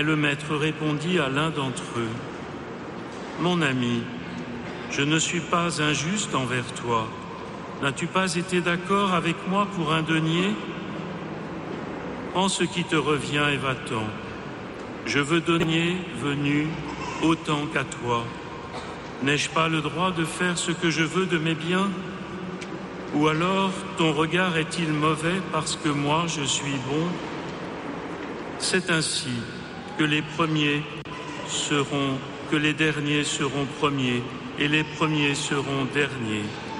Mais le maître répondit à l'un d'entre eux, « Mon ami, je ne suis pas injuste envers toi. N'as-tu pas été d'accord avec moi pour un denier ? Prends ce qui te revient et va-t'en. Je veux donner venu autant qu'à toi. N'ai-je pas le droit de faire ce que je veux de mes biens ? Ou alors ton regard est-il mauvais parce que moi je suis bon ? C'est ainsi que les derniers seront premiers et les premiers seront derniers.